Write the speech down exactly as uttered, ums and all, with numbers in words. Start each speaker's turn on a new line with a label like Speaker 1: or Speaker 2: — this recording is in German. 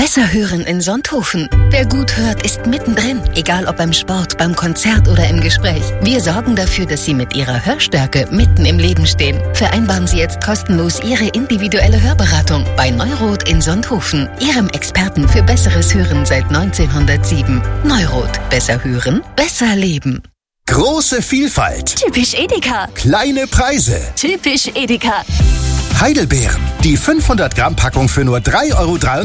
Speaker 1: Besser hören in Sonthofen. Wer gut hört, ist mittendrin. Egal ob beim Sport, beim Konzert oder im Gespräch. Wir sorgen dafür, dass Sie mit Ihrer Hörstärke mitten im Leben stehen. Vereinbaren Sie jetzt kostenlos Ihre individuelle Hörberatung bei Neurot in Sonthofen. Ihrem Experten für besseres Hören seit neunzehnhundertsieben. Neurot. Besser hören, besser leben.
Speaker 2: Große Vielfalt.
Speaker 3: Typisch Edeka.
Speaker 2: Kleine Preise.
Speaker 3: Typisch Edeka.
Speaker 2: Heidelbeeren. Die fünfhundert Gramm Packung für nur drei Euro dreiundneunzig.